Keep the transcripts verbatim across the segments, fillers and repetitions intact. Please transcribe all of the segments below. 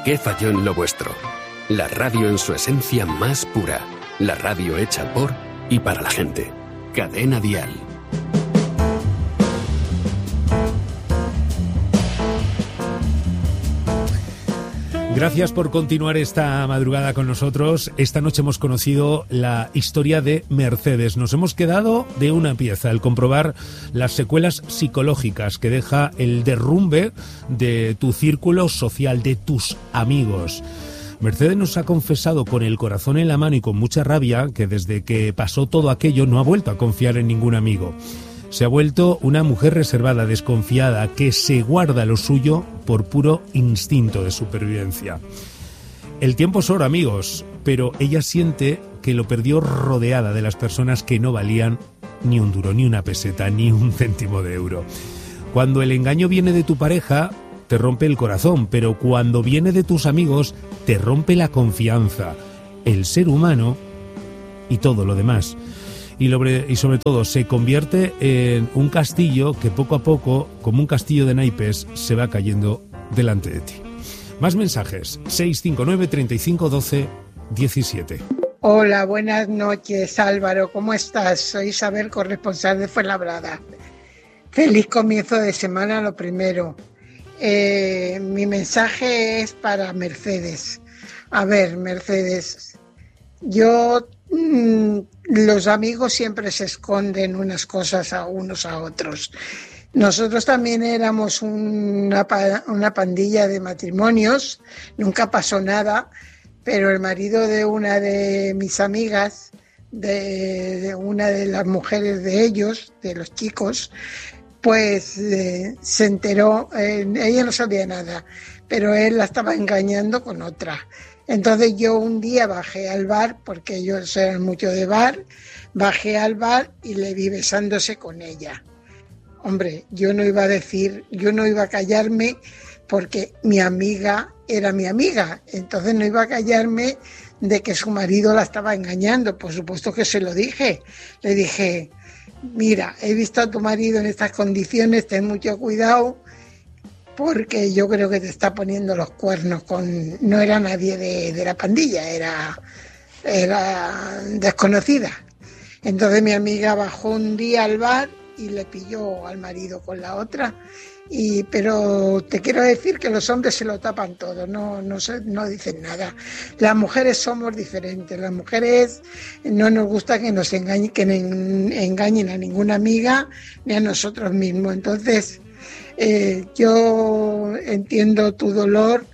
¿Qué falló en lo vuestro? La radio en su esencia más pura. La radio hecha por y para la gente. Cadena Dial. Gracias por continuar esta madrugada con nosotros. Esta noche hemos conocido la historia de Mercedes. Nos hemos quedado de una pieza al comprobar las secuelas psicológicas que deja el derrumbe de tu círculo social, de tus amigos. Mercedes nos ha confesado con el corazón en la mano y con mucha rabia que desde que pasó todo aquello no ha vuelto a confiar en ningún amigo. Se ha vuelto una mujer reservada, desconfiada, que se guarda lo suyo por puro instinto de supervivencia. El tiempo es oro, amigos, pero ella siente que lo perdió rodeada de las personas que no valían ni un duro, ni una peseta, ni un céntimo de euro. Cuando el engaño viene de tu pareja, te rompe el corazón, pero cuando viene de tus amigos, te rompe la confianza, el ser humano y todo lo demás. Y, lo, y sobre todo se convierte en un castillo que poco a poco, como un castillo de naipes, se va cayendo delante de ti. Más mensajes, seis cinco nueve, treinta y cinco, doce, diecisiete. Hola, buenas noches, Álvaro, ¿cómo estás? Soy Isabel, corresponsal de Fuenlabrada. Feliz comienzo de semana, lo primero. Eh, mi mensaje es para Mercedes. A ver, Mercedes, yo... Mmm, los amigos siempre se esconden unas cosas a unos a otros. Nosotros también éramos una, una pandilla de matrimonios, nunca pasó nada, pero el marido de una de mis amigas, de, de una de las mujeres de ellos, de los chicos, pues eh, se enteró, eh, ella no sabía nada, pero él la estaba engañando con otra. Entonces yo un día bajé al bar, porque ellos eran mucho de bar, bajé al bar y le vi besándose con ella. Hombre, yo no iba a decir, yo no iba a callarme porque mi amiga era mi amiga, entonces no iba a callarme de que su marido la estaba engañando, por supuesto que se lo dije. Le dije, mira, he visto a tu marido en estas condiciones, ten mucho cuidado, porque yo creo que te está poniendo los cuernos con... No era nadie de, de la pandilla, era, era desconocida. Entonces mi amiga bajó un día al bar y le pilló al marido con la otra. Y, pero te quiero decir que los hombres se lo tapan todo, no, no, se, no dicen nada. Las mujeres somos diferentes, las mujeres no nos gusta que nos engañen, que engañen a ninguna amiga ni a nosotros mismos. Entonces... Eh, yo entiendo tu dolor,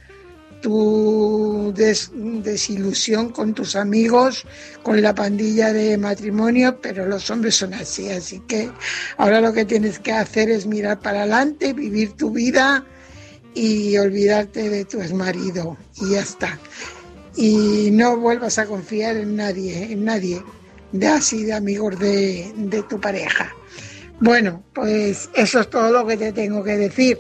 tu des, desilusión con tus amigos, con la pandilla de matrimonio, pero los hombres son así, así que ahora lo que tienes que hacer es mirar para adelante, vivir tu vida y olvidarte de tu exmarido y ya está. Y no vuelvas a confiar en nadie, en nadie, de así de amigos de, de tu pareja. Bueno, pues eso es todo lo que te tengo que decir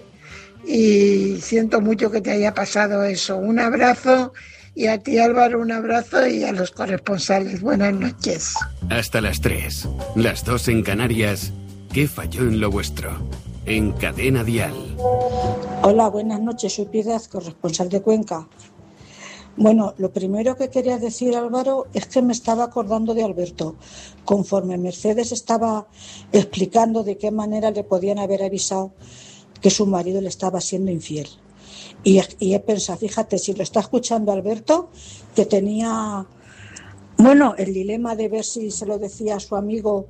y siento mucho que te haya pasado eso. Un abrazo y a ti, Álvaro, un abrazo y a los corresponsales. Buenas noches. Hasta las tres, las dos en Canarias. ¿Qué falló en lo vuestro? En Cadena Dial. Hola, buenas noches. Soy Piedad, corresponsal de Cuenca. Bueno, lo primero que quería decir, Álvaro, es que me estaba acordando de Alberto. Conforme Mercedes estaba explicando de qué manera le podían haber avisado que su marido le estaba siendo infiel. Y, y he pensado, fíjate, si lo está escuchando Alberto, que tenía, bueno, el dilema de ver si se lo decía a su amigo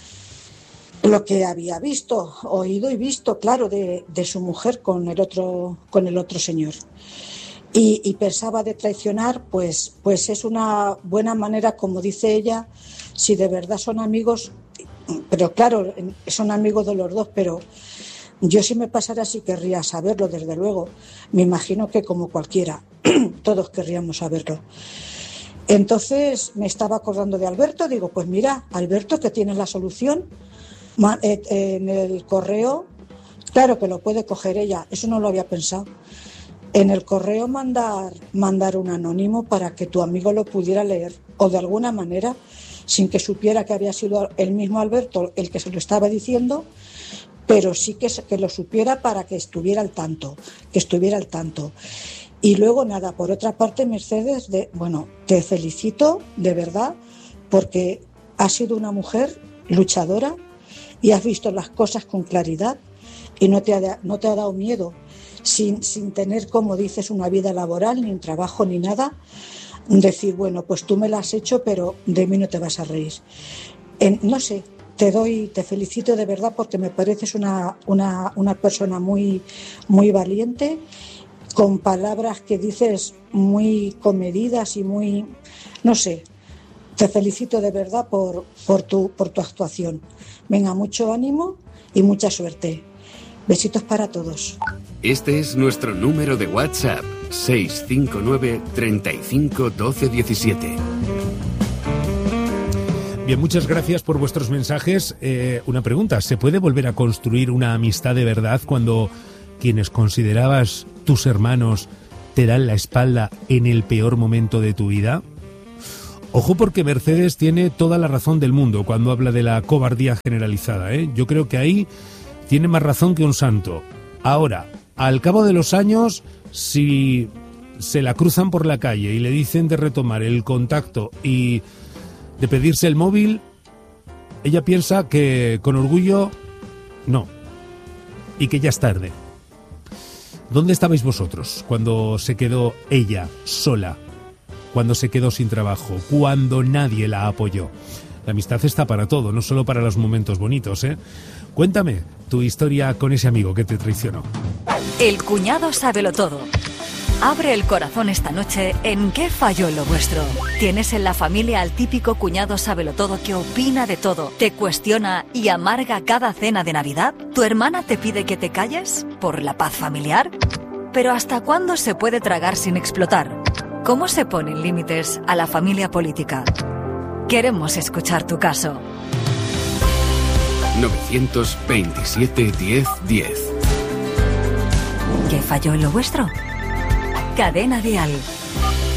lo que había visto, oído y visto, claro, de, de su mujer con el otro, con el otro señor. Y, y pensaba de traicionar, pues, pues es una buena manera, como dice ella, si de verdad son amigos, pero claro, son amigos de los dos, pero yo si me pasara sí querría saberlo, desde luego. Me imagino que como cualquiera, todos querríamos saberlo. Entonces me estaba acordando de Alberto, digo, pues mira, Alberto, que tiene la solución, en el correo, claro que lo puede coger ella, eso no lo había pensado. En el correo mandar, mandar un anónimo para que tu amigo lo pudiera leer o de alguna manera, sin que supiera que había sido el mismo Alberto el que se lo estaba diciendo, pero sí que, que lo supiera para que estuviera al tanto, que estuviera al tanto. Y luego nada, por otra parte, Mercedes, de, bueno, te felicito de verdad porque has sido una mujer luchadora y has visto las cosas con claridad y no te ha, no te ha dado miedo, sin, sin tener, como dices, una vida laboral, ni un trabajo, ni nada, decir, bueno, pues tú me la has hecho, pero de mí no te vas a reír. En, no sé, te doy, te felicito de verdad porque me pareces una, una, una persona muy, muy valiente, con palabras que dices muy comedidas y muy, no sé, te felicito de verdad por, por, tu, por tu actuación. Venga, mucho ánimo y mucha suerte. Besitos para todos. Este es nuestro número de WhatsApp, seis cinco nueve, treinta y cinco, doce diecisiete. Bien, muchas gracias por vuestros mensajes. Eh, una pregunta, ¿se puede volver a construir una amistad de verdad cuando quienes considerabas tus hermanos te dan la espalda en el peor momento de tu vida? Ojo, porque Mercedes tiene toda la razón del mundo cuando habla de la cobardía generalizada, ¿eh? Yo creo que ahí tiene más razón que un santo. Ahora, al cabo de los años, si se la cruzan por la calle y le dicen de retomar el contacto y de pedirse el móvil, ella piensa que con orgullo no, y que ya es tarde. ¿Dónde estabais vosotros cuando se quedó ella sola? Cuando se quedó sin trabajo, cuando nadie la apoyó. La amistad está para todo, no solo para los momentos bonitos, ¿eh? Cuéntame tu historia con ese amigo que te traicionó. El cuñado sábelo todo. Abre el corazón esta noche en ¿Qué falló en lo vuestro? ¿Tienes en la familia al típico cuñado sábelo todo que opina de todo, te cuestiona y amarga cada cena de Navidad? ¿Tu hermana te pide que te calles por la paz familiar? ¿Pero hasta cuándo se puede tragar sin explotar? ¿Cómo se ponen límites a la familia política? Queremos escuchar tu caso. novecientos veintisiete, diez, diez. ¿Qué falló en lo vuestro? Cadena Dial.